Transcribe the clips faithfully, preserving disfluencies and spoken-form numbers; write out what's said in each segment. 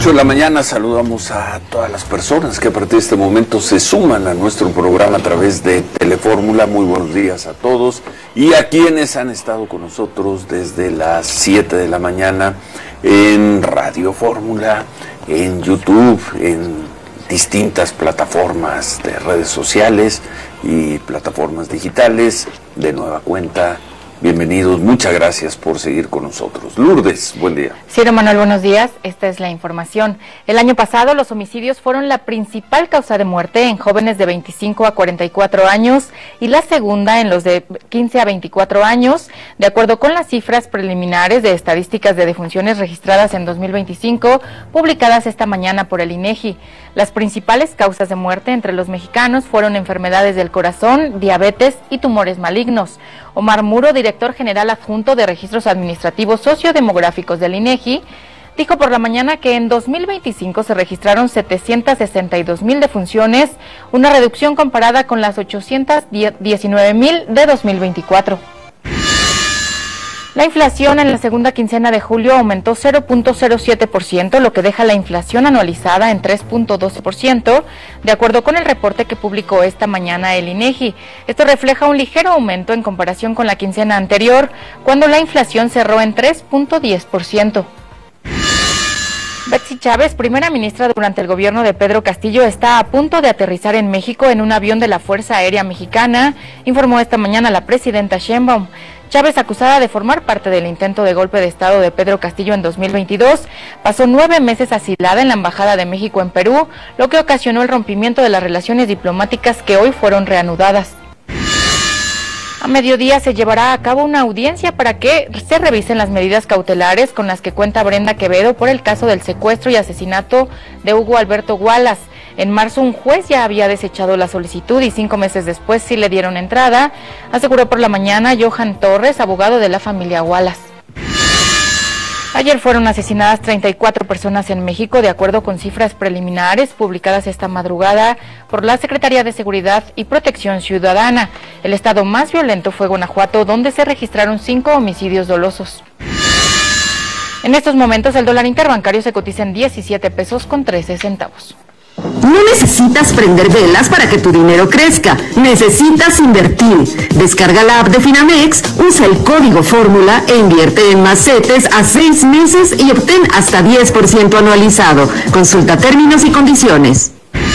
ocho de la mañana saludamos a todas las personas que a partir de este momento se suman a nuestro programa a través de Telefórmula. Muy buenos días a todos y a quienes han estado con nosotros desde las siete de la mañana en Radio Fórmula, en YouTube, en distintas plataformas de redes sociales y plataformas digitales. De nueva cuenta, bienvenidos, muchas gracias por seguir con nosotros. Lourdes, buen día. Ciro Manuel, buenos días. Esta es la información. El año pasado los homicidios fueron la principal causa de muerte en jóvenes de veinticinco a cuarenta y cuatro años y la segunda en los de quince a veinticuatro años, de acuerdo con las cifras preliminares de estadísticas de defunciones registradas en dos mil veinticinco, publicadas esta mañana por el INEGI. Las principales causas de muerte entre los mexicanos fueron enfermedades del corazón, diabetes y tumores malignos. Omar Muro, director general adjunto de Registros Administrativos Sociodemográficos del INEGI, dijo por la mañana que en dos mil veinticinco se registraron setecientas sesenta y dos mil defunciones, una reducción comparada con las ochocientas diecinueve mil de dos mil veinticuatro. La inflación en la segunda quincena de julio aumentó cero punto cero siete por ciento, lo que deja la inflación anualizada en tres punto doce por ciento, de acuerdo con el reporte que publicó esta mañana el INEGI. Esto refleja un ligero aumento en comparación con la quincena anterior, cuando la inflación cerró en tres punto diez por ciento. Betsy Chávez, primera ministra durante el gobierno de Pedro Castillo, está a punto de aterrizar en México en un avión de la Fuerza Aérea Mexicana, informó esta mañana la presidenta Sheinbaum. Chávez, acusada de formar parte del intento de golpe de Estado de Pedro Castillo en dos mil veintidós, pasó nueve meses asilada en la Embajada de México en Perú, lo que ocasionó el rompimiento de las relaciones diplomáticas que hoy fueron reanudadas. A mediodía se llevará a cabo una audiencia para que se revisen las medidas cautelares con las que cuenta Brenda Quevedo por el caso del secuestro y asesinato de Hugo Alberto Wallace. En marzo un juez ya había desechado la solicitud y cinco meses después sí le dieron entrada, aseguró por la mañana Johan Torres, abogado de la familia Wallace. Ayer fueron asesinadas treinta y cuatro personas en México, de acuerdo con cifras preliminares publicadas esta madrugada por la Secretaría de Seguridad y Protección Ciudadana. El estado más violento fue Guanajuato, donde se registraron cinco homicidios dolosos. En estos momentos el dólar interbancario se cotiza en diecisiete pesos con trece centavos. No necesitas prender velas para que tu dinero crezca, necesitas invertir. Descarga la app de Finamex, usa el código Fórmula e invierte en más CETES a seis meses y obtén hasta diez por ciento anualizado. Consulta términos y condiciones.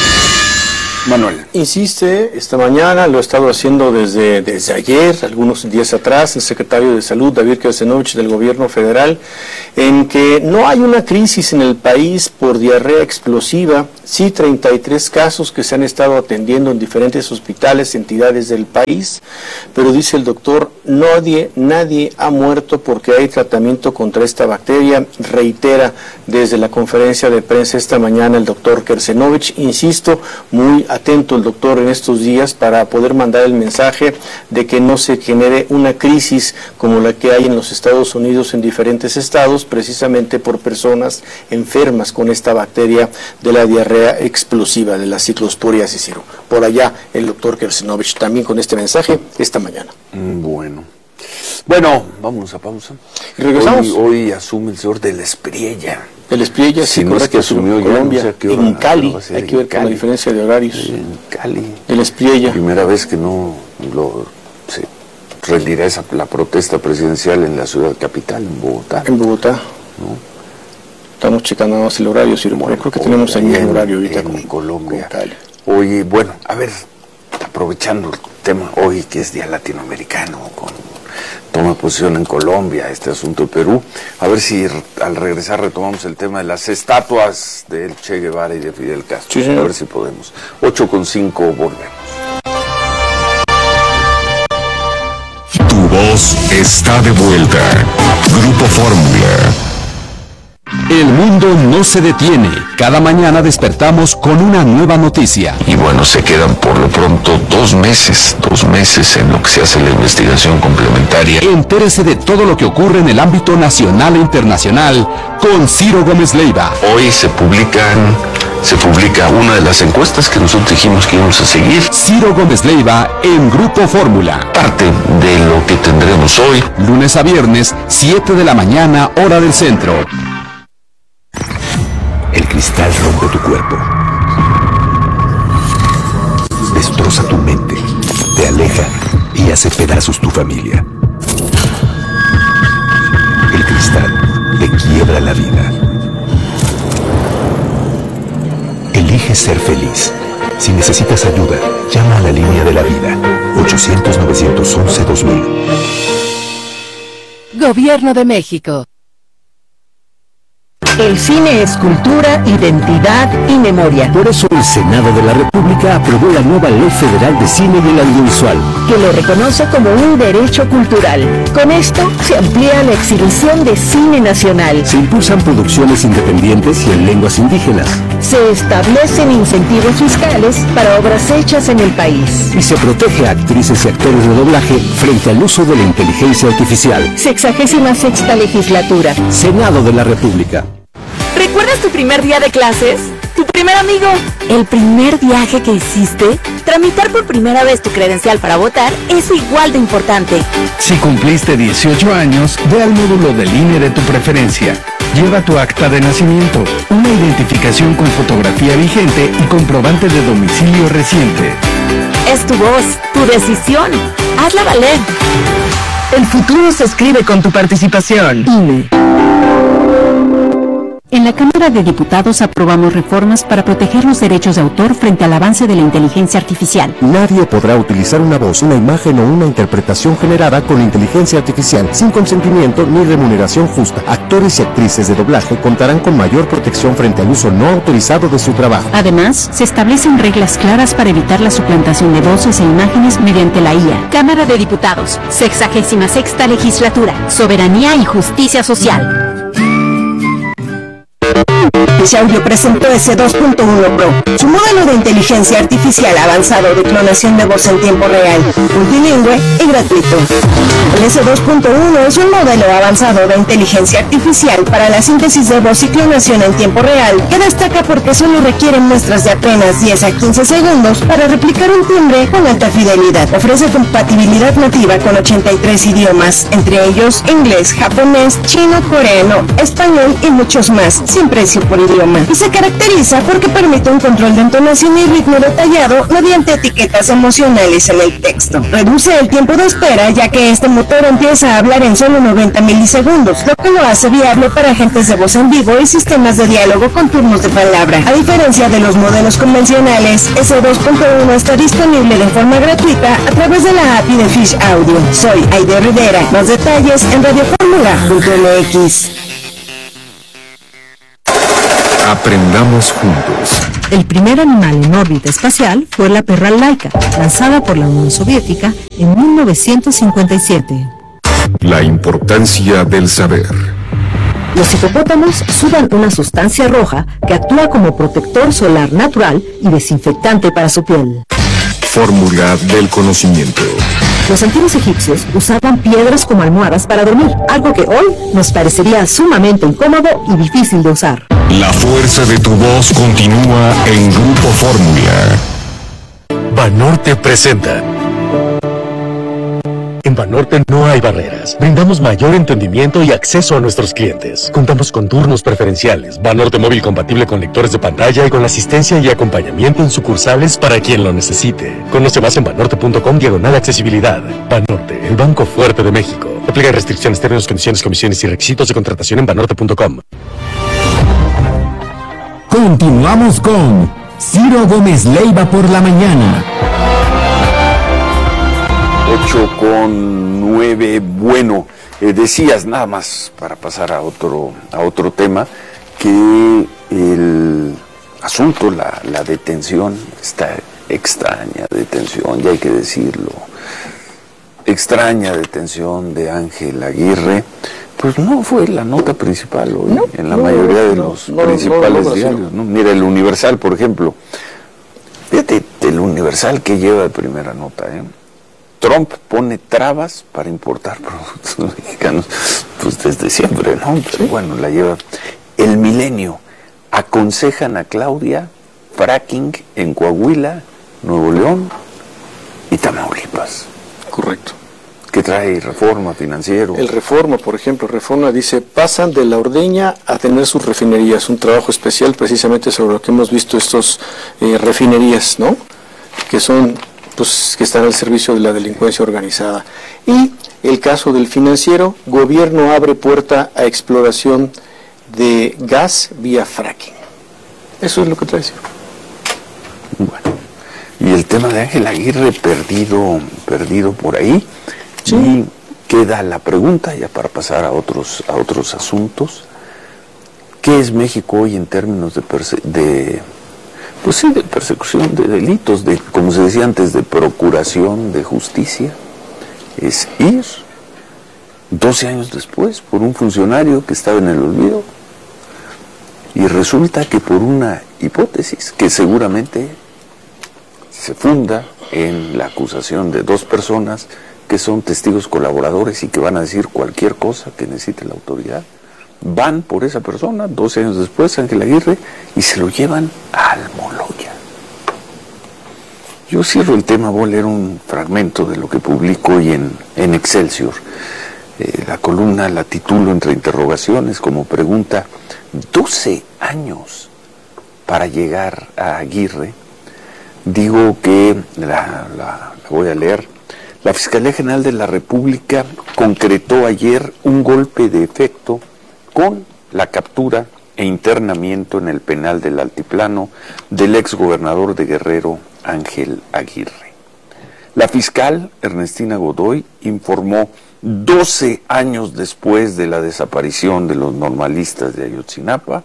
Manuel. Insiste esta mañana, lo ha estado haciendo desde, desde ayer, algunos días atrás, el secretario de Salud, David Kersenovich, del gobierno federal, en que no hay una crisis en el país por diarrea explosiva. Sí, treinta y tres casos que se han estado atendiendo en diferentes hospitales, entidades del país, pero dice el doctor, nadie, nadie ha muerto porque hay tratamiento contra esta bacteria. Reitera desde la conferencia de prensa esta mañana el doctor Kersenovich, insisto, muy atento el doctor en estos días para poder mandar el mensaje de que no se genere una crisis como la que hay en los Estados Unidos en diferentes estados, precisamente por personas enfermas con esta bacteria de la diarrea explosiva, de la ciclosporia Cicero. Por allá el doctor Kersenovich también con este mensaje esta mañana. Bueno, bueno, vamos a pausa. Y regresamos. Hoy, hoy asume el señor de la Espriella. El Espriella, sí, si no es que asumió en Colombia, ya, no sé qué hora, en Cali, va a ser hay que ver con la diferencia de horarios. En Cali. El Espriella. Primera vez que no lo, se rendirá esa, la protesta presidencial en la ciudad capital, en Bogotá. En Bogotá. ¿No? Estamos checando más el horario, Ciro. Yo creo que tenemos el mismo horario ahorita con Colombia. Con Cali. Oye, bueno, a ver, aprovechando el tema hoy que es Día Latinoamericano, con toma posición en Colombia, este asunto de Perú, a ver si al regresar retomamos el tema de las estatuas del Che Guevara y de Fidel Castro. Sí, a ver si podemos. ocho con cinco, volvemos. Tu voz está de vuelta. Grupo Fórmula. El mundo no se detiene. Cada mañana despertamos con una nueva noticia. Y bueno, se quedan por lo pronto dos meses, dos meses en lo que se hace la investigación complementaria. Entérese de todo lo que ocurre en el ámbito nacional e internacional con Ciro Gómez Leiva. Hoy se publican, se publica una de las encuestas que nosotros dijimos que íbamos a seguir. Ciro Gómez Leiva en Grupo Fórmula. Parte de lo que tendremos hoy. Lunes a viernes, siete de la mañana, hora del centro. El cristal rompe tu cuerpo, destroza tu mente, te aleja y hace pedazos tu familia. El cristal te quiebra la vida. Elige ser feliz. Si necesitas ayuda, llama a la línea de la vida. ochocientos, novecientos once, dos mil. Gobierno de México. El cine es cultura, identidad y memoria. Por eso el Senado de la República aprobó la nueva Ley Federal de Cine y el Audiovisual, que lo reconoce como un derecho cultural. Con esto se amplía la exhibición de cine nacional. Se impulsan producciones independientes y en lenguas indígenas. Se establecen incentivos fiscales para obras hechas en el país. Y se protege a actrices y actores de doblaje frente al uso de la inteligencia artificial. Sexagésima sexta legislatura. Senado de la República. ¿Recuerdas tu primer día de clases? ¿Tu primer amigo? ¿El primer viaje que hiciste? Tramitar por primera vez tu credencial para votar es igual de importante. Si cumpliste dieciocho años, ve al módulo del I N E de tu preferencia. Lleva tu acta de nacimiento, una identificación con fotografía vigente y comprobante de domicilio reciente. Es tu voz, tu decisión. Hazla valer. El futuro se escribe con tu participación. I N E. En la Cámara de Diputados aprobamos reformas para proteger los derechos de autor frente al avance de la inteligencia artificial. Nadie podrá utilizar una voz, una imagen o una interpretación generada con inteligencia artificial sin consentimiento ni remuneración justa. Actores y actrices de doblaje contarán con mayor protección frente al uso no autorizado de su trabajo. Además, se establecen reglas claras para evitar la suplantación de voces e imágenes mediante la I A. Cámara de Diputados, sexagésima sexta legislatura, soberanía y justicia social. Xiaomi presentó ese dos punto uno Pro, su modelo de inteligencia artificial avanzado de clonación de voz en tiempo real, multilingüe y gratuito. El ese dos punto uno es un modelo avanzado de inteligencia artificial para la síntesis de voz y clonación en tiempo real, que destaca porque solo requiere muestras de apenas diez a quince segundos para replicar un timbre con alta fidelidad. Ofrece compatibilidad nativa con ochenta y tres idiomas, entre ellos inglés, japonés, chino, coreano, español y muchos más, sin precio por idioma. Y se caracteriza porque permite un control de entonación y ritmo detallado mediante etiquetas emocionales en el texto. Reduce el tiempo de espera, ya que este motor empieza a hablar en solo noventa milisegundos, lo que lo hace viable para agentes de voz en vivo y sistemas de diálogo con turnos de palabra. A diferencia de los modelos convencionales, ese dos punto uno está disponible de forma gratuita a través de la A P I de Fish Audio. Soy Aide Rivera. Más detalles en radio fórmula punto m x. Aprendamos juntos. El primer animal en órbita espacial fue la perra Laika, lanzada por la Unión Soviética en mil novecientos cincuenta y siete. La importancia del saber. Los hipopótamos sudan una sustancia roja que actúa como protector solar natural y desinfectante para su piel. Fórmula del conocimiento. Los antiguos egipcios usaban piedras como almohadas para dormir, algo que hoy nos parecería sumamente incómodo y difícil de usar. La fuerza de tu voz continúa en Grupo Fórmula. Banorte presenta. En Banorte no hay barreras. Brindamos mayor entendimiento y acceso a nuestros clientes. Contamos con turnos preferenciales, Banorte móvil compatible con lectores de pantalla y con asistencia y acompañamiento en sucursales para quien lo necesite. Conoce más en banorte punto com diagonal accesibilidad. Banorte, el banco fuerte de México. Aplica restricciones, términos, condiciones, comisiones y requisitos de contratación en banorte punto com. Continuamos con Ciro Gómez Leiva por la mañana. ocho con nueve. Bueno, eh, decías nada más para pasar a otro, a otro tema, que el asunto, la, la detención, esta extraña detención, ya hay que decirlo, extraña detención de Ángel Aguirre, pues no fue la nota principal hoy, no, en la no, mayoría de los no, principales no, no, diarios, ¿no? Mira, el Universal, por ejemplo, fíjate, el Universal que lleva de primera nota, ¿eh? Trump pone trabas para importar productos mexicanos, pues desde siempre, ¿no? Pero bueno, la lleva. El Milenio, aconsejan a Claudia fracking en Coahuila, Nuevo León y Tamaulipas. Correcto. ¿Qué trae Reforma, Financiero? El Reforma, por ejemplo, Reforma dice, pasan de la ordeña a tener sus refinerías, un trabajo especial precisamente sobre lo que hemos visto estos eh, refinerías, ¿no? Que son, pues, que están al servicio de la delincuencia organizada. Y el caso del Financiero, gobierno abre puerta a exploración de gas vía fracking. Eso es lo que trae. Bueno, y el tema de Ángel Aguirre perdido, perdido por ahí. Sí. Y queda la pregunta, ya para pasar a otros, a otros asuntos, ¿qué es México hoy en términos de, perse- de, pues sí, de persecución de delitos, de, como se decía antes, de procuración de justicia? Es ir doce años después por un funcionario que estaba en el olvido, y resulta que por una hipótesis que seguramente se funda en la acusación de dos personas que son testigos colaboradores y que van a decir cualquier cosa que necesite la autoridad, van por esa persona, doce años después, Ángel Aguirre, y se lo llevan a Almoloya. Yo cierro el tema, voy a leer un fragmento de lo que publico hoy en, en Excelsior. Eh, la columna la titulo entre interrogaciones como pregunta, doce años para llegar a Aguirre. Digo que, la, la, la voy a leer, la Fiscalía General de la República concretó ayer un golpe de efecto con la captura e internamiento en el penal del Altiplano del exgobernador de Guerrero, Ángel Aguirre. La fiscal Ernestina Godoy informó doce años después de la desaparición de los normalistas de Ayotzinapa,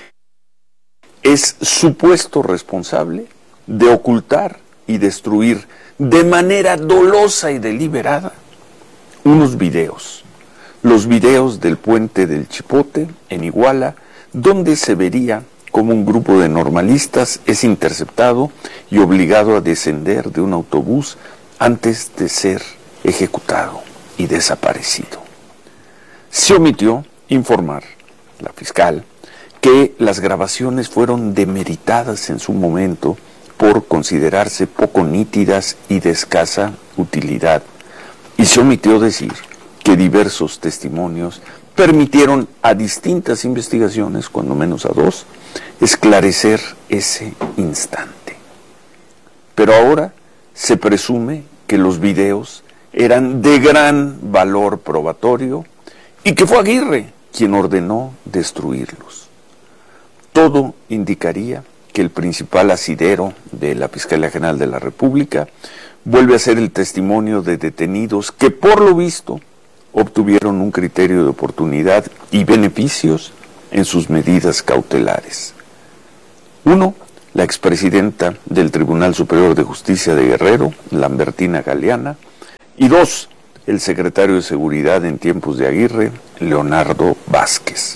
es supuesto responsable de ocultar y destruir de manera dolosa y deliberada unos videos, los videos del puente del Chipote en Iguala, donde se vería cómo un grupo de normalistas es interceptado y obligado a descender de un autobús antes de ser ejecutado y desaparecido. Se omitió informar, la fiscal, que las grabaciones fueron demeritadas en su momento por considerarse poco nítidas y de escasa utilidad, y se omitió decir que diversos testimonios permitieron a distintas investigaciones, cuando menos a dos, esclarecer ese instante. Pero ahora se presume que los videos eran de gran valor probatorio y que fue Aguirre quien ordenó destruirlos. Todo indicaría que el principal asidero de la Fiscalía General de la República vuelve a ser el testimonio de detenidos que, por lo visto, obtuvieron un criterio de oportunidad y beneficios en sus medidas cautelares. Uno, la expresidenta del Tribunal Superior de Justicia de Guerrero, Lambertina Galeana, y dos, el secretario de Seguridad en tiempos de Aguirre, Leonardo Vázquez.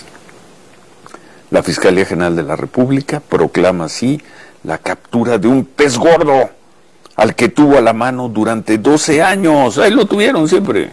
La Fiscalía General de la República proclama así la captura de un pez gordo al que tuvo a la mano durante doce años, ahí lo tuvieron siempre,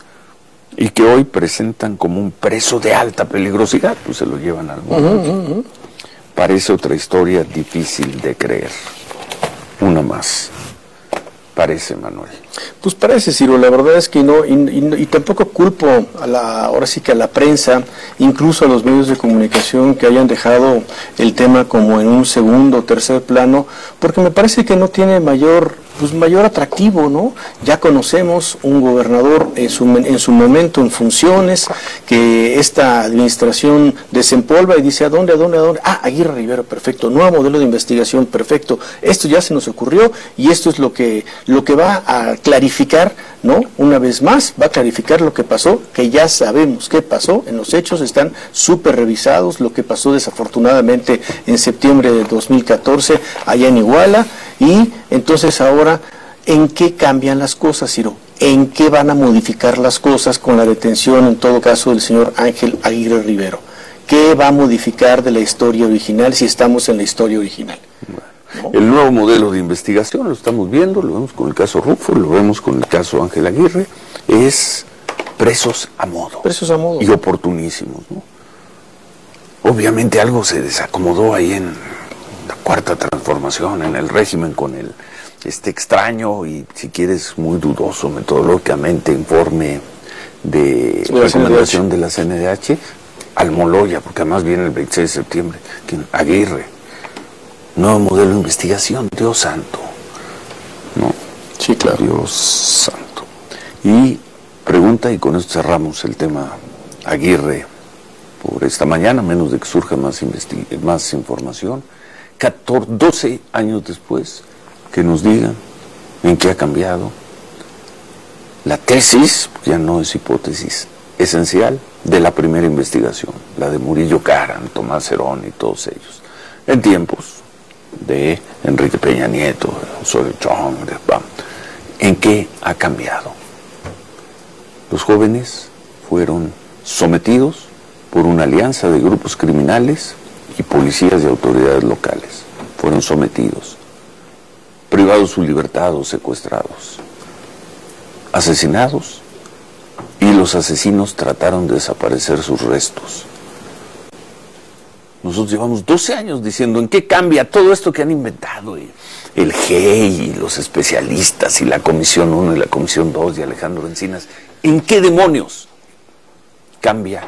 y que hoy presentan como un preso de alta peligrosidad, pues se lo llevan al mundo. Uh-huh, uh-huh. Parece otra historia difícil de creer. Una más. Parece, Manuel. Pues parece, Ciro, la verdad es que no, y, y, y tampoco culpo a la, ahora sí que a la prensa, incluso a los medios de comunicación que hayan dejado el tema como en un segundo o tercer plano, porque me parece que no tiene mayor, pues mayor atractivo, ¿no? Ya conocemos un gobernador en su, en su momento en funciones, que esta administración desempolva y dice, ¿a dónde, a dónde, a dónde? Ah, Aguirre Rivero, perfecto, nuevo modelo de investigación, perfecto, esto ya se nos ocurrió y esto es lo que, lo que va a clarificar, ¿no? Una vez más, va a clarificar lo que pasó, que ya sabemos qué pasó, en los hechos están súper revisados, lo que pasó desafortunadamente en septiembre de dos mil catorce allá en Iguala, y entonces ahora, ¿en qué cambian las cosas, Ciro? ¿En qué van a modificar las cosas con la detención, en todo caso, del señor Ángel Aguirre Rivero? ¿Qué va a modificar de la historia original si estamos en la historia original? ¿No? El nuevo modelo de investigación, lo estamos viendo, lo vemos con el caso Rufo, lo vemos con el caso Ángel Aguirre, es presos a modo. Presos a modo. Y oportunísimos, ¿no? Obviamente algo se desacomodó ahí en la Cuarta Transformación, en el régimen con el este extraño y, si quieres, muy dudoso metodológicamente informe de la recomendación de la C N D H al Moloya, porque además viene el veintiséis de septiembre, Aguirre, nuevo modelo de investigación, Dios santo, ¿no? Sí, claro. Dios santo. Y pregunta, y con esto cerramos el tema Aguirre por esta mañana, menos de que surja más, más información, catorce, doce años después, que nos digan en qué ha cambiado la tesis, ya no es hipótesis, esencial de la primera investigación, la de Murillo Karam, Tomás Herón y todos ellos, en tiempos de Enrique Peña Nieto, de Osorio Chong, de Bam. ¿En qué ha cambiado? Los jóvenes fueron sometidos por una alianza de grupos criminales y policías y autoridades locales. Fueron sometidos, privados su libertad o secuestrados, asesinados, y los asesinos trataron de desaparecer sus restos. Nosotros llevamos doce años diciendo en qué cambia todo esto que han inventado, y el G E I y los especialistas y la Comisión uno y la Comisión dos y Alejandro Encinas. ¿En qué demonios cambia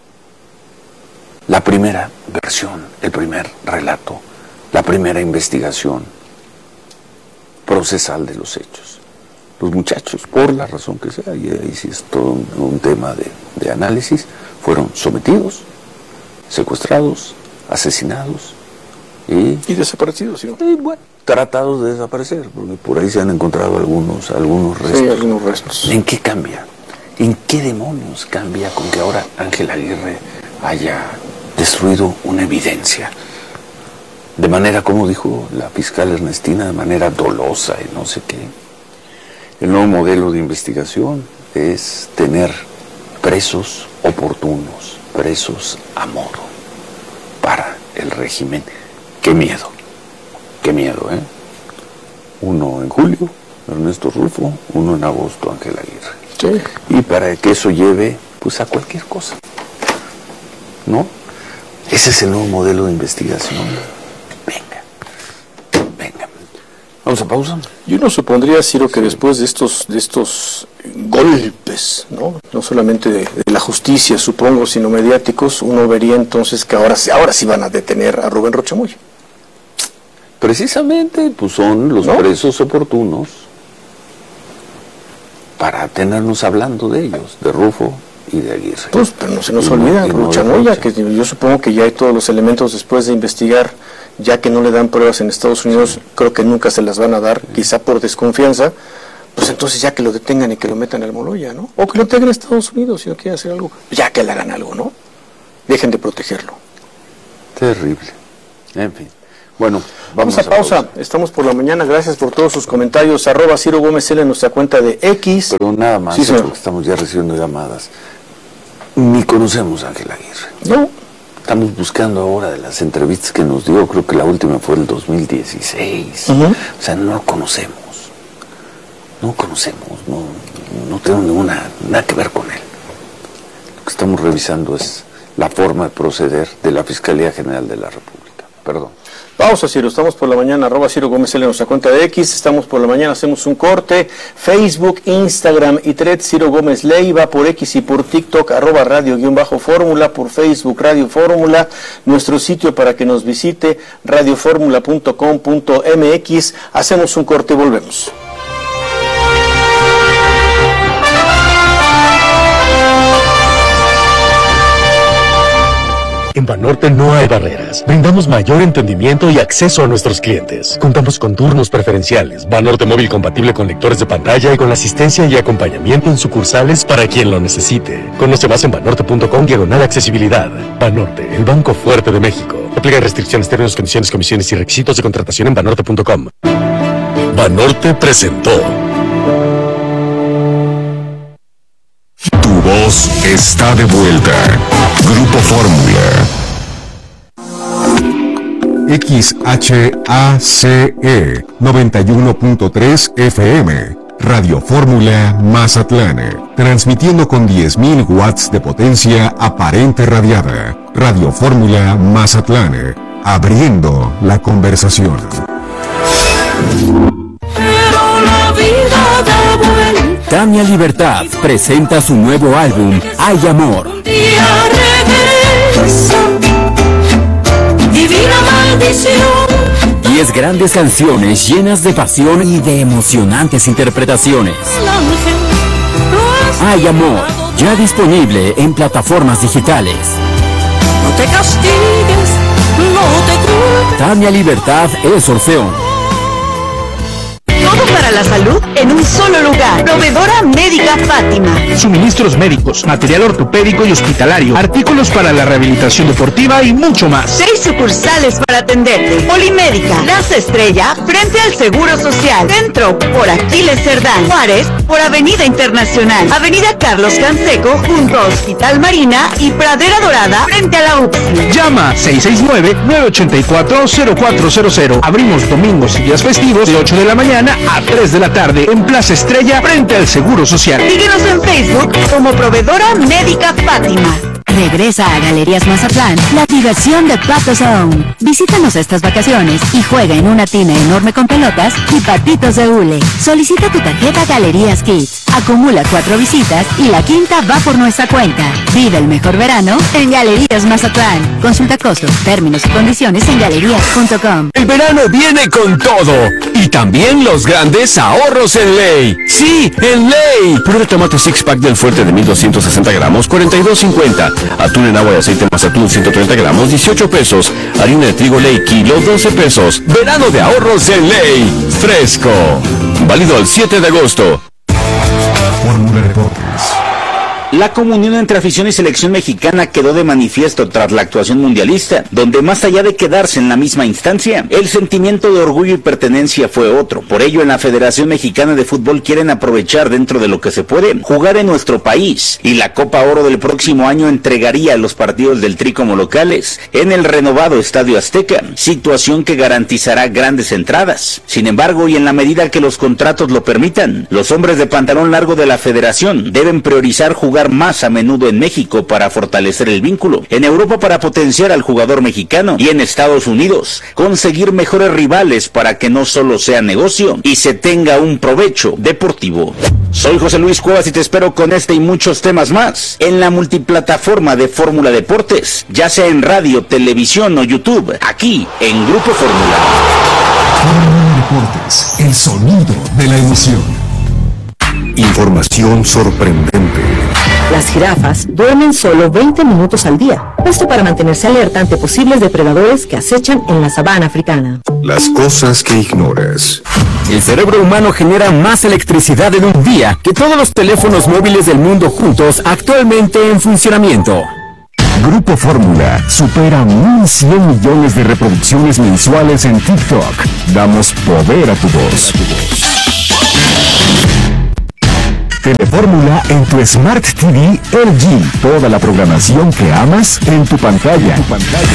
la primera versión, el primer relato, la primera investigación procesal de los hechos? Los muchachos, por la razón que sea, y ahí sí es todo un, un tema de, de análisis, fueron sometidos, secuestrados, asesinados y, y desaparecidos, ¿sí? Y bueno, tratados de desaparecer, porque por ahí se han encontrado algunos, algunos restos. Sí, algunos restos. ¿En qué cambia? ¿En qué demonios cambia con que ahora Ángel Aguirre haya destruido una evidencia? De manera, como dijo la fiscal Ernestina, de manera dolosa y no sé qué. El nuevo modelo de investigación es tener presos oportunos, presos a modo para el régimen. ¡Qué miedo! ¡Qué miedo, eh! Uno en julio, Ernesto Rulfo, uno en agosto, Ángel Aguirre. Sí. Y para que eso lleve, pues, a cualquier cosa, ¿no? Ese es el nuevo modelo de investigación. Venga, venga. Vamos a pausa. Yo no supondría, Ciro, que después de estos de estos golpes, no, no solamente de, de la justicia, supongo, sino mediáticos, uno vería entonces que ahora, ahora sí van a detener a Rubén Rocha Moya. Precisamente, pues son los ¿no? presos oportunos para tenernos hablando de ellos, de Rufo y de Aguirre. Pues, pero no se nos y olvida, no, Rocha Moya, que yo supongo que ya hay todos los elementos después de investigar, ya que no le dan pruebas en Estados Unidos, creo que nunca se las van a dar, sí. Quizá por desconfianza, pues entonces ya que lo detengan y que lo metan al Moloya, ¿no? O que lo tengan en Estados Unidos si no quiere hacer algo, ya que le hagan algo, ¿no? Dejen de protegerlo. Terrible. En fin. Bueno, vamos, vamos a, a pausa. pausa. Estamos por la mañana. Gracias por todos sus comentarios. Arroba Ciro Gómez L en nuestra cuenta de X. Pero nada más, sí, porque estamos ya recibiendo llamadas. Ni conocemos a Ángel Aguirre. No. Estamos buscando ahora de las entrevistas que nos dio. Creo que la última fue el dos mil dieciséis. Uh-huh. O sea, no lo conocemos. No lo conocemos. No, no tenemos ninguna, nada que ver con él. Lo que estamos revisando es la forma de proceder de la Fiscalía General de la República. Perdón. Vamos a Ciro, estamos por la mañana, arroba Ciro Gómez L en nuestra cuenta de X, estamos por la mañana, hacemos un corte, Facebook, Instagram y Thread, Ciro Gómez Leiva, por X y por TikTok, arroba radio-fórmula, por Facebook, Radio Fórmula, nuestro sitio para que nos visite, radioformula punto com punto m x, hacemos un corte y volvemos. En Banorte no hay barreras. Brindamos mayor entendimiento y acceso a nuestros clientes. Contamos con turnos preferenciales, Banorte móvil compatible con lectores de pantalla y con la asistencia y acompañamiento en sucursales para quien lo necesite. Conoce más en banorte punto com diagonal accesibilidad. Banorte, el banco fuerte de México. Aplica restricciones, términos, condiciones, comisiones y requisitos de contratación en banorte punto com. Banorte presentó. Tu voz está de vuelta. Grupo Fórmula. X H A C E noventa y uno punto tres F M. Radio Fórmula Mazatlán. Transmitiendo con diez mil watts de potencia aparente radiada. Radio Fórmula Mazatlán. Abriendo la conversación. Tania Libertad presenta su nuevo álbum, Hay Amor. Divina maldición. Diez grandes canciones llenas de pasión y de emocionantes interpretaciones. Hay Amor, ya disponible en plataformas digitales. No te castigues, no te culpes. Tania Libertad es Orfeón. Todo para la salud en un solo lugar. Proveedora Médica Fátima. Suministros médicos, material ortopédico y hospitalario, artículos para la rehabilitación deportiva y mucho más. Seis sucursales para atenderte. Polimédica, Plaza Estrella, frente al Seguro Social. Centro, por Aquiles Cerdán. Juárez, por Avenida Internacional. Avenida Carlos Canseco, junto a Hospital Marina y Pradera Dorada, frente a la U P S I. Llama seis seis nueve, nueve ocho cuatro, cero cuatro cero cero. Abrimos domingos y días festivos de ocho de la mañana a tres de la tarde en Plaza Estrella, frente al Seguro Social. Síguenos en Facebook como Proveedora Médica Fátima. Regresa a Galerías Mazatlán la diversión de Pato Zone. Visítanos estas vacaciones y juega en una tina enorme con pelotas y patitos de hule. Solicita tu tarjeta Galerías Kids. Acumula cuatro visitas y la quinta va por nuestra cuenta. Vive el mejor verano en Galerías Mazatlán. Consulta costos, términos y condiciones en galerías punto com. El verano viene con todo y también los grandes ahorros en Ley. Sí, en Ley. Prueba tomate six pack del Fuerte de mil doscientos sesenta gramos, cuarenta y dos cincuenta. Atún en agua y aceite más atún ciento treinta gramos, dieciocho pesos. Harina de trigo Ley kilo, doce pesos. Verano de ahorros en Ley. Fresco. Válido el siete de agosto. Fórmula Deportes. La comunión entre afición y selección mexicana quedó de manifiesto tras la actuación mundialista, donde más allá de quedarse en la misma instancia, el sentimiento de orgullo y pertenencia fue otro. Por ello, en la Federación Mexicana de Fútbol quieren aprovechar dentro de lo que se puede, jugar en nuestro país, y la Copa Oro del próximo año entregaría los partidos del Tri como locales en el renovado Estadio Azteca, situación que garantizará grandes entradas. Sin embargo, y en la medida que los contratos lo permitan, los hombres de pantalón largo de la Federación deben priorizar jugar más a menudo en México para fortalecer el vínculo, en Europa para potenciar al jugador mexicano y en Estados Unidos conseguir mejores rivales para que no solo sea negocio y se tenga un provecho deportivo. Soy José Luis Cuevas y te espero con este y muchos temas más en la multiplataforma de Fórmula Deportes, ya sea en radio, televisión o YouTube, aquí en Grupo Fórmula. Fórmula Deportes, el sonido de la emoción. Información sorprendente. Las jirafas duermen solo veinte minutos al día, esto para mantenerse alerta ante posibles depredadores que acechan en la sabana africana. Las cosas que ignoras. El cerebro humano genera más electricidad en un día que todos los teléfonos móviles del mundo juntos actualmente en funcionamiento. Grupo Fórmula supera mil cien millones de reproducciones mensuales en TikTok. Damos poder a tu voz. Telefórmula en tu Smart T V L G. Toda la programación que amas en tu pantalla. En tu pantalla.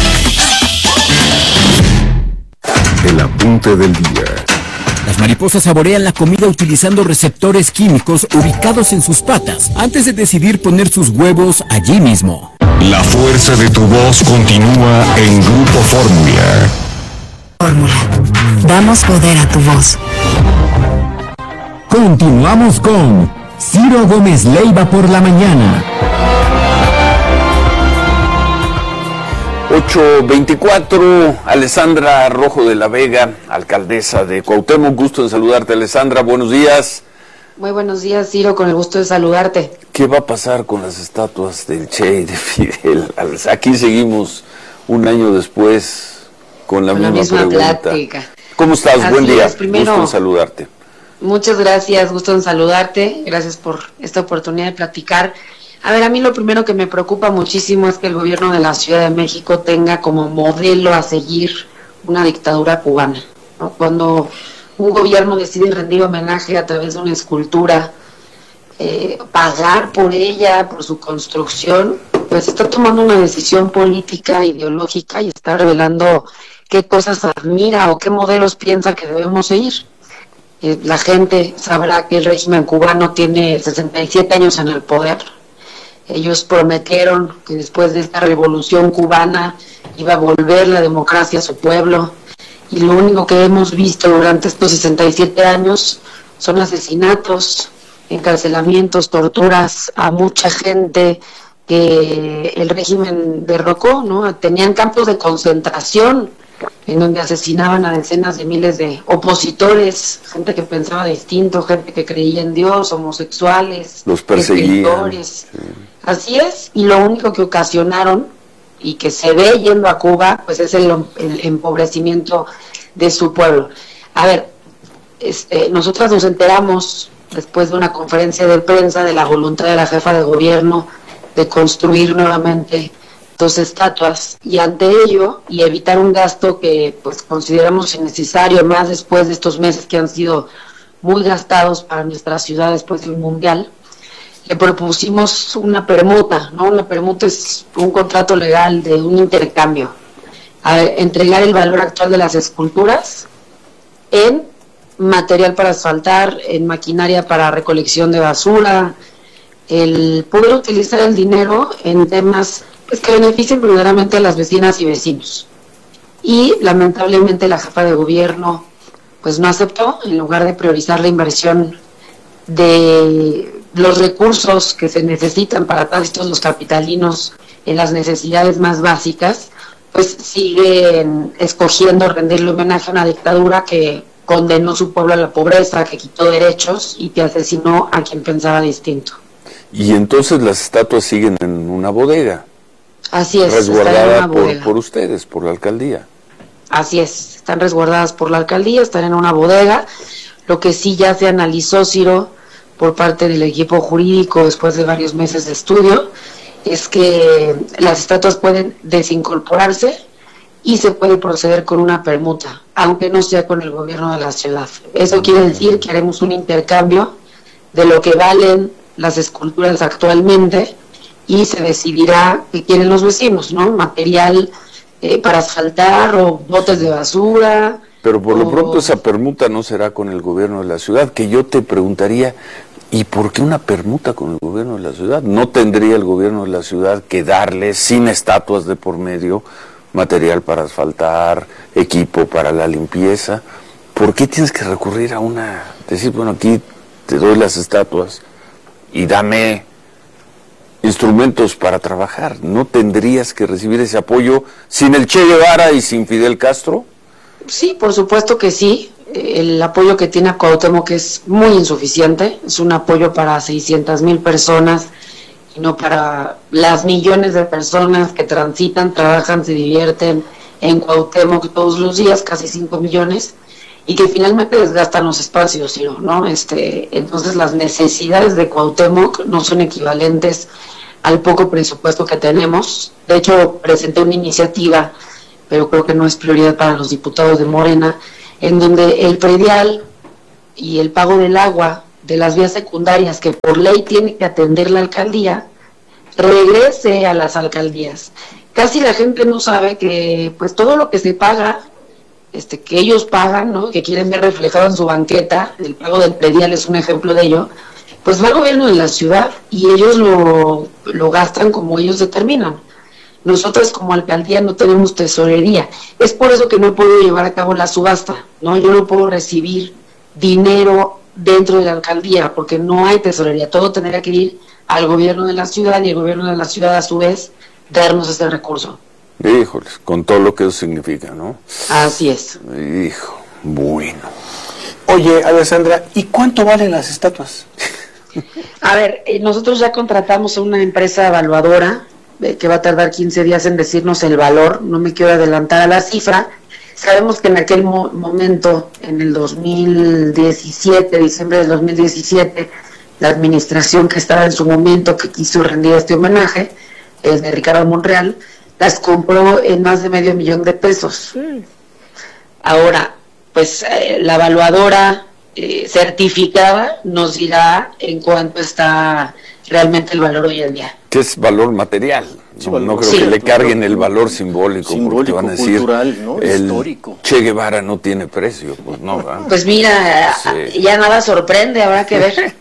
El apunte del día. Las mariposas saborean la comida utilizando receptores químicos ubicados en sus patas antes de decidir poner sus huevos allí mismo. La fuerza de tu voz continúa en Grupo Fórmula. Fórmula. Damos poder a tu voz. Continuamos con Ciro Gómez Leiva por la mañana. ocho veinticuatro, Alessandra Rojo de la Vega, alcaldesa de Cuauhtémoc. Gusto en saludarte, Alessandra. Buenos días. Muy buenos días, Ciro, con el gusto de saludarte. ¿Qué va a pasar con las estatuas del Che y de Fidel? Aquí seguimos un año después con la, con misma, la misma pregunta. Plática. ¿Cómo estás? Así Buen día. Es, primero, gusto en saludarte. Muchas gracias, gusto en saludarte. Gracias por esta oportunidad de platicar. A ver, a mí lo primero que me preocupa muchísimo es que el gobierno de la Ciudad de México tenga como modelo a seguir una dictadura cubana, ¿no? Cuando un gobierno decide rendir homenaje a través de una escultura, eh, pagar por ella, por su construcción, pues está tomando una decisión política, ideológica y está revelando qué cosas admira o qué modelos piensa que debemos seguir. Eh, la gente sabrá que el régimen cubano tiene sesenta y siete años en el poder. Ellos prometieron que después de esta revolución cubana iba a volver la democracia a su pueblo, y lo único que hemos visto durante estos sesenta y siete años son asesinatos, encarcelamientos, torturas a mucha gente que el régimen derrocó, ¿no? Tenían campos de concentración en donde asesinaban a decenas de miles de opositores, gente que pensaba distinto, gente que creía en Dios, homosexuales, los perseguían. Sí. Así es, y lo único que ocasionaron y que se ve yendo a Cuba, pues es el, el empobrecimiento de su pueblo. A ver, este, nosotras nos enteramos después de una conferencia de prensa de la voluntad de la jefa de gobierno de construir nuevamente dos estatuas, y ante ello, y evitar un gasto que pues consideramos innecesario, más después de estos meses que han sido muy gastados para nuestra ciudad después del Mundial, le propusimos una permuta, ¿no? Una permuta es un contrato legal de un intercambio, a ver, entregar el valor actual de las esculturas en material para asfaltar, en maquinaria para recolección de basura, el poder utilizar el dinero en temas pues que beneficien verdaderamente a las vecinas y vecinos. Y lamentablemente la jefa de gobierno pues no aceptó, en lugar de priorizar la inversión de los recursos que se necesitan para todos los capitalinos en las necesidades más básicas, pues siguen escogiendo rendirle homenaje a una dictadura que condenó su pueblo a la pobreza, que quitó derechos y que asesinó a quien pensaba distinto. Y entonces las estatuas siguen en una bodega. Así es, resguardada por, por ustedes, por la alcaldía. Así es, están resguardadas por la alcaldía, están en una bodega. Lo que sí ya se analizó, Ciro, por parte del equipo jurídico después de varios meses de estudio, es que las estatuas pueden desincorporarse y se puede proceder con una permuta, aunque no sea con el gobierno de la ciudad. Eso quiere decir que haremos un intercambio de lo que valen las esculturas actualmente y se decidirá qué quieren los vecinos, ¿no? Material eh, para asfaltar o botes de basura. Pero por o... lo pronto esa permuta no será con el gobierno de la ciudad, que yo te preguntaría, ¿y por qué una permuta con el gobierno de la ciudad? ¿No tendría el gobierno de la ciudad que darle, sin estatuas de por medio, material para asfaltar, equipo para la limpieza? ¿Por qué tienes que recurrir a una, decir, bueno, aquí te doy las estatuas y dame instrumentos para trabajar? ¿No tendrías que recibir ese apoyo sin el Che Guevara y sin Fidel Castro? Sí, por supuesto que sí. El apoyo que tiene a Cuauhtémoc es muy insuficiente, es un apoyo para seiscientas mil personas y no para las millones de personas que transitan, trabajan, se divierten en Cuauhtémoc todos los días, casi cinco millones, y que finalmente desgastan los espacios, ¿no? Este, entonces las necesidades de Cuauhtémoc no son equivalentes al poco presupuesto que tenemos. De hecho, presenté una iniciativa, pero creo que no es prioridad para los diputados de Morena, en donde el predial y el pago del agua de las vías secundarias que por ley tiene que atender la alcaldía, regrese a las alcaldías. Casi la gente no sabe que pues todo lo que se paga, este que ellos pagan, ¿no? Que quieren ver reflejado en su banqueta, el pago del predial es un ejemplo de ello, pues va al gobierno de la ciudad y ellos lo, lo gastan como ellos determinan. Nosotros como alcaldía no tenemos tesorería, es por eso que no puedo llevar a cabo la subasta, ¿no? Yo no puedo recibir dinero dentro de la alcaldía porque no hay tesorería, todo tendría que ir al gobierno de la ciudad y el gobierno de la ciudad a su vez darnos ese recurso. Híjoles, con todo lo que eso significa, ¿no? Así es. Hijo, bueno. Oye, Alessandra, ¿y cuánto valen las estatuas? A ver, eh, nosotros ya contratamos a una empresa evaluadora eh, que va a tardar quince días en decirnos el valor, no me quiero adelantar a la cifra. Sabemos que en aquel mo momento, en el dos mil diecisiete, diciembre del dos mil diecisiete, la administración que estaba en su momento, que quiso rendir este homenaje, el de Ricardo Monreal, las compró en más de medio millón de pesos. Mm. Ahora, pues eh, la evaluadora eh, certificada nos dirá en cuánto está realmente el valor hoy en día. ¿Qué es valor material? Sí, no, no creo sí, que le carguen el valor simbólico, simbólico porque van a decir, cultural, ¿no? El histórico. Che Guevara no tiene precio, pues no. ¿verdad? Pues mira, sí. Ya nada sorprende, habrá que ver.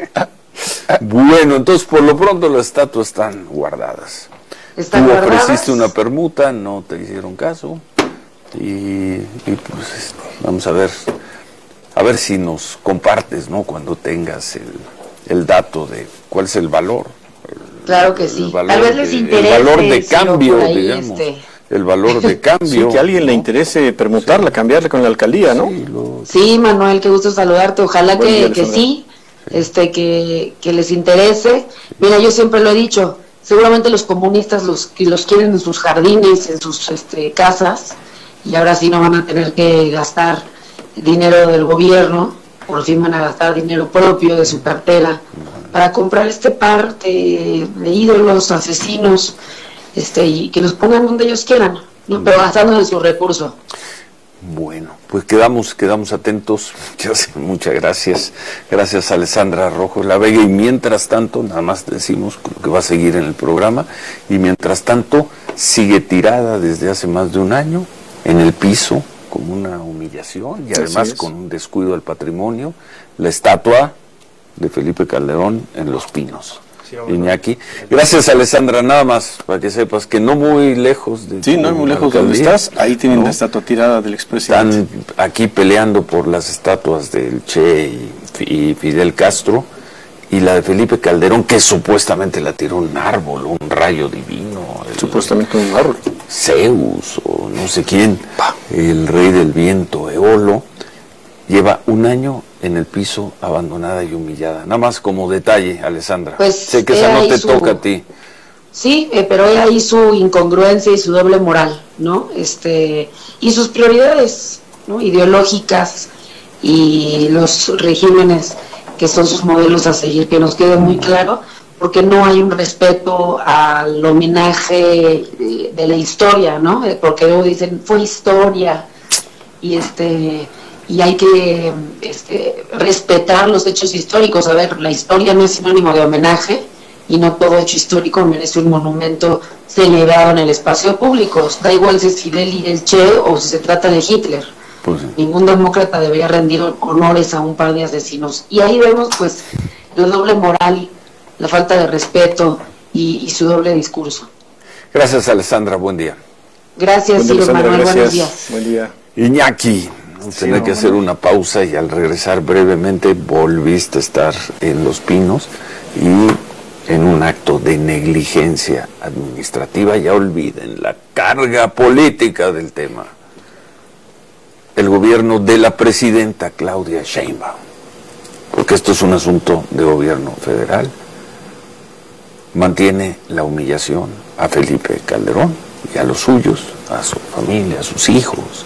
Bueno, entonces por lo pronto las estatuas están guardadas. Están Tú guardadas. ofreciste una permuta, no te hicieron caso y, y pues vamos a ver, a ver si nos compartes, ¿no? Cuando tengas el el dato de cuál es el valor. Claro que sí. Tal vez les interese. El valor de si no, cambio, ahí, digamos. Este... El valor de cambio. Sí, que a alguien, ¿no?, le interese permutarla, sí, cambiarla con la alcaldía, ¿no? Sí, lo... sí, Manuel, qué gusto saludarte. Ojalá Buen que, día, que sí, este, que, que les interese. Mira, yo siempre lo he dicho, seguramente los comunistas los, los quieren en sus jardines, en sus este, casas, y ahora sí no van a tener que gastar dinero del gobierno, por fin van a gastar dinero propio de su cartera para comprar este par de, de ídolos, asesinos, este y que los pongan donde ellos quieran, ¿no? Pero gastando de su recurso. Bueno, pues quedamos quedamos atentos. Muchas gracias. Gracias, Alessandra Rojo La Vega. Y mientras tanto, nada más decimos lo que va a seguir en el programa, y mientras tanto sigue tirada desde hace más de un año en el piso como una humillación, y además con un descuido del patrimonio, la estatua de Felipe Calderón en Los Pinos. Sí, Iñaki. Gracias, Alessandra. Nada más para que sepas que no muy lejos de sí, no muy lejos de donde estás, ahí tienen, ¿no?, la estatua tirada del expresidente. Están aquí peleando por las estatuas del Che y, y Fidel Castro, y la de Felipe Calderón, que supuestamente la tiró un árbol, un rayo divino. El, supuestamente un árbol. Zeus o no sé quién, el rey del viento, Eolo, lleva un año en el piso, abandonada y humillada. Nada más como detalle, Alessandra. Pues sé que esa no te su... toca a ti. Sí, eh, pero era ahí su incongruencia y su doble moral, ¿no? Este y sus prioridades, ¿no?, ideológicas, y los regímenes que son sus modelos a seguir, que nos quede muy claro, porque no hay un respeto al homenaje de, de la historia, ¿no? Porque luego dicen, fue historia, y este y hay que este, respetar los hechos históricos. A ver, la historia no es sinónimo de homenaje, y no todo hecho histórico merece un monumento celebrado en el espacio público. Da igual si es Fidel y el Che o si se trata de Hitler. Pues sí. Ningún demócrata debería rendir honores a un par de asesinos. Y ahí vemos pues la doble moral, la falta de respeto y, y su doble discurso. Gracias, Alessandra, buen día. Gracias, Ciro Manuel, buenos días. Buen día. Iñaki, vamos a tener sí, que hacer una pausa, y al regresar brevemente volviste a estar en Los Pinos y en un acto de negligencia administrativa. Ya olviden la carga política del tema. El gobierno de la presidenta Claudia Sheinbaum, porque esto es un asunto de gobierno federal, mantiene la humillación a Felipe Calderón y a los suyos, a su familia, a sus hijos,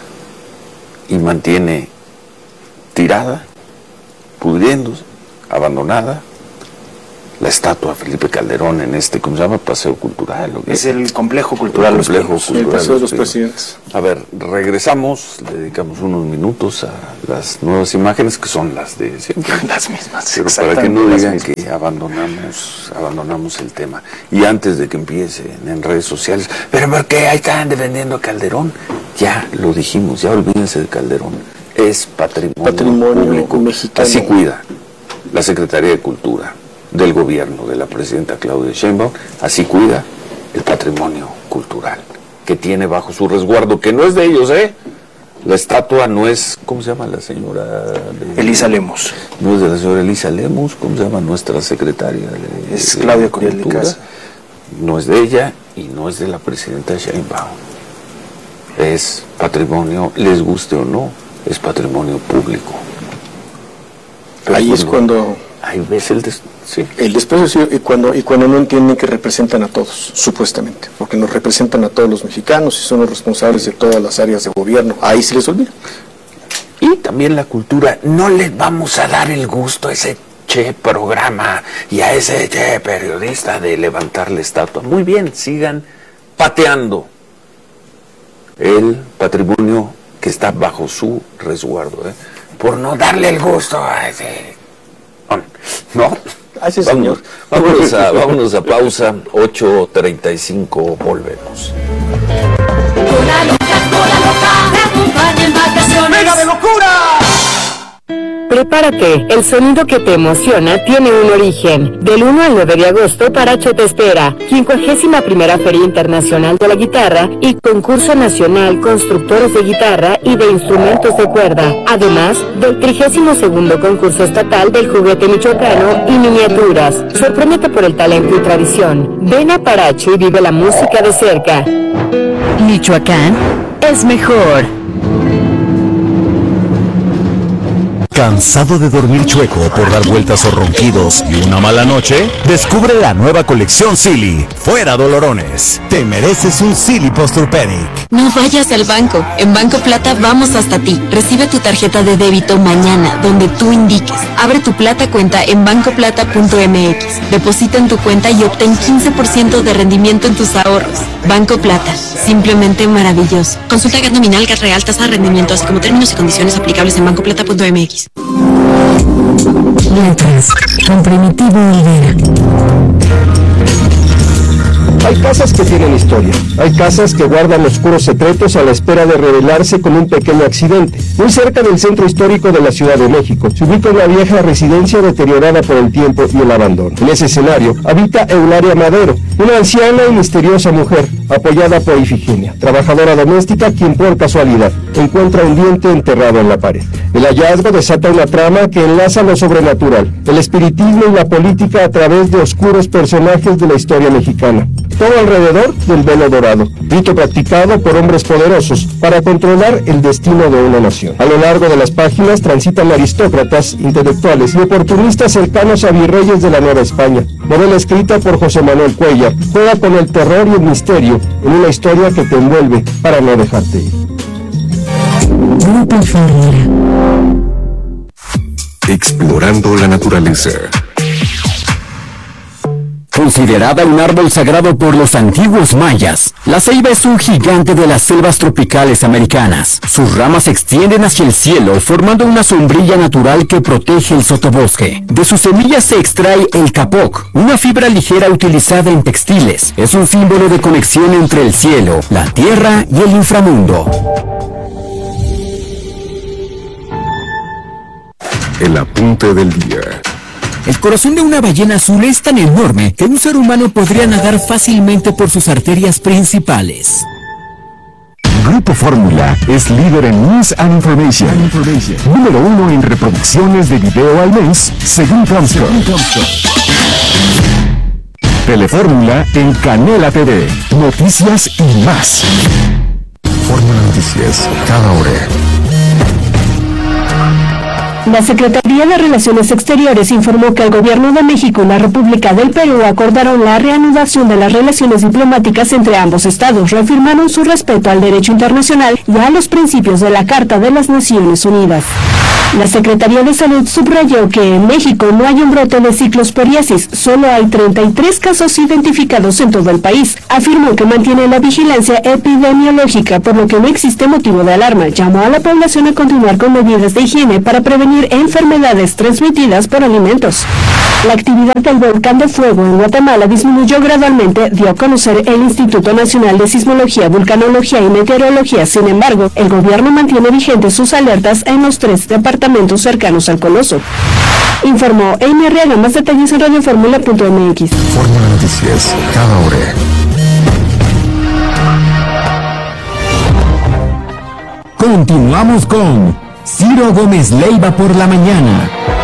y mantiene tirada, pudriéndose, abandonada, la estatua de Felipe Calderón en este, ¿cómo se llama? Paseo Cultural. ¿O qué? Es el complejo cultural. El complejo los cultural. El paseo de los presidentes. A ver, regresamos, le dedicamos unos minutos a las nuevas imágenes, que son las de siempre. Las mismas. Pero para que no digan que abandonamos, abandonamos el tema. Y antes de que empiecen en redes sociales, ¿pero por qué ahí están defendiendo a Calderón? Ya lo dijimos, ya olvídense de Calderón. Es patrimonio, patrimonio público. Mexicano. Así cuida la Secretaría de Cultura del gobierno de la presidenta Claudia Sheinbaum, así cuida el patrimonio cultural que tiene bajo su resguardo, que no es de ellos, ¿eh? La estatua no es, ¿cómo se llama la señora? De, Elisa Lemos. No es de la señora Elisa Lemos, ¿cómo se llama nuestra secretaria? De, es de Claudia Curiel de Casa. No es de ella y no es de la presidenta Sheinbaum. Es patrimonio, les guste o no, es patrimonio público. Pero ahí cuando, es cuando... Ahí ves el... Des, sí. El desprecio y cuando, y cuando no entienden que representan a todos, supuestamente, porque nos representan a todos los mexicanos y son los responsables de todas las áreas de gobierno. Ahí se les olvida. Y también la cultura. No les vamos a dar el gusto a ese che programa y a ese che periodista de levantar la estatua. Muy bien, sigan pateando el patrimonio que está bajo su resguardo, ¿eh? Por no darle el gusto a ese... ¿No? Así es, vámonos, vámonos, a, vámonos a pausa. Ocho treinta y cinco, volvemos. ¡Mega de locura! Prepárate, el sonido que te emociona tiene un origen. Del uno al nueve de agosto, Paracho te espera. quincuagésima primera Feria Internacional de la Guitarra y Concurso Nacional Constructores de Guitarra y de Instrumentos de Cuerda. Además del trigésimo segundo Concurso Estatal del Juguete Michoacano y Miniaturas. Sorpréndete por el talento y tradición. Ven a Paracho y vive la música de cerca. Michoacán es mejor. ¿Cansado de dormir chueco por dar vueltas o ronquidos y una mala noche? Descubre la nueva colección Silly. Fuera dolorones. Te mereces un Silly Posturpedic. No vayas al banco. En Banco Plata vamos hasta ti. Recibe tu tarjeta de débito mañana, donde tú indiques. Abre tu Plata cuenta en banco plata punto m x. Deposita en tu cuenta y obtén quince por ciento de rendimiento en tus ahorros. Banco Plata. Simplemente maravilloso. Consulta gas nominal, gas real, tasa de rendimiento, así como términos y condiciones aplicables en banco plata punto m x. Letras, con Primitivo Olvera. Hay casas que tienen historia, hay casas que guardan oscuros secretos a la espera de revelarse con un pequeño accidente. Muy cerca del centro histórico de la Ciudad de México, se ubica una vieja residencia deteriorada por el tiempo y el abandono. En ese escenario habita Eularia Madero, una anciana y misteriosa mujer, apoyada por Ifigenia, trabajadora doméstica quien por casualidad encuentra un diente enterrado en la pared. El hallazgo desata una trama que enlaza lo sobrenatural, el espiritismo y la política a través de oscuros personajes de la historia mexicana. Todo alrededor del velo dorado, rito practicado por hombres poderosos para controlar el destino de una nación. A lo largo de las páginas transitan aristócratas, intelectuales y oportunistas cercanos a virreyes de la Nueva España. Novela escrita por José Manuel Cuellar, juega con el terror y el misterio en una historia que te envuelve para no dejarte ir. Grupo Ferrera. Explorando la naturaleza. Considerada un árbol sagrado por los antiguos mayas, la ceiba es un gigante de las selvas tropicales americanas. Sus ramas se extienden hacia el cielo, formando una sombrilla natural que protege el sotobosque. De sus semillas se extrae el capoc, una fibra ligera utilizada en textiles. Es un símbolo de conexión entre el cielo, la tierra y el inframundo. El apunte del día. El corazón de una ballena azul es tan enorme que un ser humano podría nadar fácilmente por sus arterias principales. Grupo Fórmula es líder en News and Information. Número uno en reproducciones de video al mes, según Comscore. Telefórmula en Canela T V. Noticias y más. Fórmula Noticias, cada hora. La Secretaría de Relaciones Exteriores informó que el Gobierno de México y la República del Perú acordaron la reanudación de las relaciones diplomáticas entre ambos estados, reafirmaron su respeto al derecho internacional y a los principios de la Carta de las Naciones Unidas. La Secretaría de Salud subrayó que en México no hay un brote de ciclosporiasis, solo hay treinta y tres casos identificados en todo el país. Afirmó que mantiene la vigilancia epidemiológica, por lo que no existe motivo de alarma. Llamó a la población a continuar con medidas de higiene para prevenir enfermedades transmitidas por alimentos. La actividad del volcán de fuego en Guatemala disminuyó gradualmente, dio a conocer el Instituto Nacional de Sismología, Vulcanología y Meteorología. Sin embargo, el gobierno mantiene vigentes sus alertas en los tres departamentos cercanos al coloso. Informó Amy Arriaga. Más detalles en radio fórmula punto m x. Fórmula Noticias, cada hora. Continuamos con Ciro Gómez Leiva por la mañana.